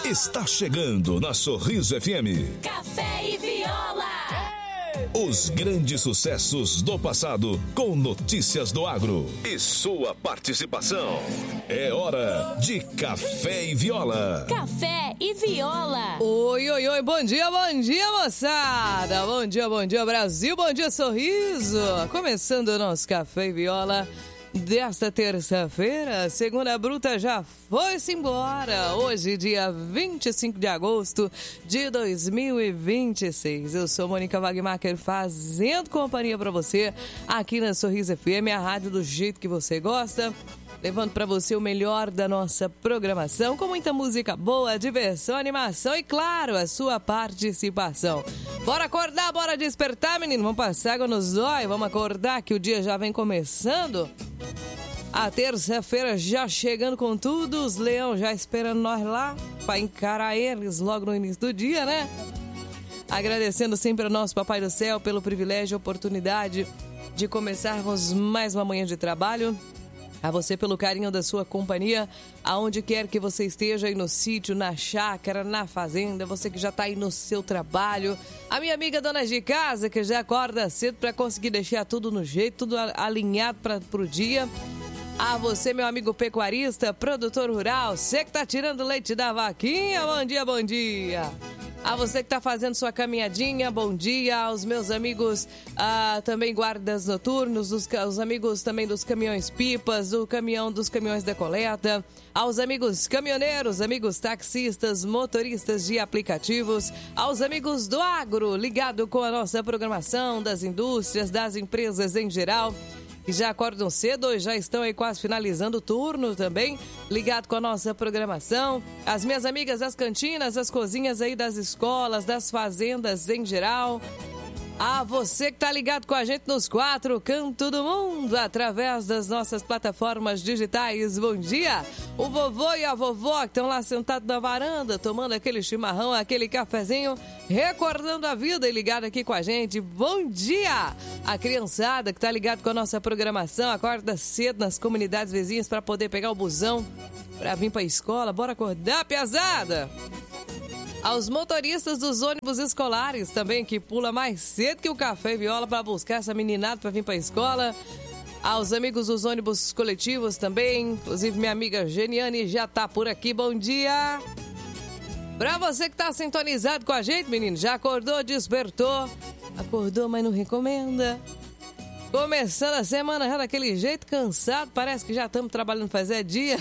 Está chegando na Sorriso FM. Café e Viola. Os grandes sucessos do passado com notícias do agro e sua participação. É hora de Café e Viola. Café e Viola. Oi, oi, oi, bom dia, moçada. Bom dia, Brasil, bom dia, Sorriso. Começando o nosso Café e Viola desta terça-feira, segunda bruta já foi-se embora. Hoje, dia 25 de agosto de 2026. Eu sou Mônica Wagmacher, fazendo companhia pra você aqui na Sorriso FM, a rádio do jeito que você gosta. Levando pra você o melhor da nossa programação, com muita música boa, diversão, animação e, claro, a sua participação. Bora acordar, bora despertar, menino. Vamos passar água nos olhos, vamos acordar que o dia já vem começando. A terça-feira já chegando com tudo, os leão já esperando nós lá pra encarar eles logo no início do dia, né? Agradecendo sempre ao nosso Papai do Céu pelo privilégio e oportunidade de começarmos mais uma manhã de trabalho. A você pelo carinho da sua companhia, aonde quer que você esteja, aí no sítio, na chácara, na fazenda, você que já está aí no seu trabalho, a minha amiga dona de casa que já acorda cedo para conseguir deixar tudo no jeito, tudo alinhado para o dia. A você, meu amigo pecuarista, produtor rural, você que está tirando leite da vaquinha, bom dia, bom dia. A você que está fazendo sua caminhadinha, bom dia. Aos meus amigos também guardas noturnos, os amigos também dos caminhões-pipas, dos caminhões da coleta. Aos amigos caminhoneiros, amigos taxistas, motoristas de aplicativos. Aos amigos do agro, ligado com a nossa programação, das indústrias, das empresas em geral. Que já acordam cedo e já estão aí quase finalizando o turno também, ligado com a nossa programação. As minhas amigas das cantinas, as cozinhas aí das escolas, das fazendas em geral. A você que tá ligado com a gente nos 4 cantos do mundo, através das nossas plataformas digitais. Bom dia! O vovô e a vovó que estão lá sentados na varanda, tomando aquele chimarrão, aquele cafezinho, recordando a vida e ligado aqui com a gente. Bom dia! A criançada que tá ligado com a nossa programação, acorda cedo nas comunidades vizinhas para poder pegar o busão, para vir pra escola. Bora acordar, piazada! Aos motoristas dos ônibus escolares também, que pula mais cedo que o Café e Viola para buscar essa meninada para vir para a escola. Aos amigos dos ônibus coletivos também, inclusive minha amiga Geniane já tá por aqui, bom dia. Para você que tá sintonizado com a gente, menino, já acordou, despertou, acordou, mas não recomenda. Começando a semana já daquele jeito, cansado, parece que já estamos trabalhando fazer dia.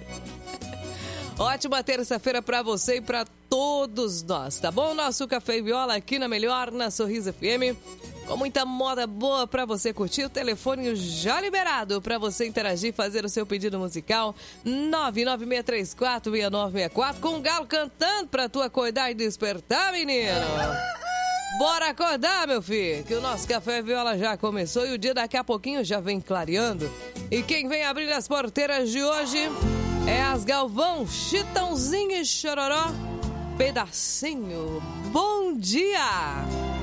Ótima terça-feira pra você e pra todos nós, tá bom? Nosso Café e Viola aqui na Melhor, na Sorriso FM, com muita moda boa pra você curtir. O telefone já liberado pra você interagir, fazer o seu pedido musical, 996346964, com o galo cantando pra tu acordar e despertar, menino. Bora acordar, meu filho, que o nosso Café e Viola já começou e o dia daqui a pouquinho já vem clareando. E quem vem abrir as porteiras de hoje é as Galvão, Chitãozinho e Chororó, Pedacinho. Bom dia!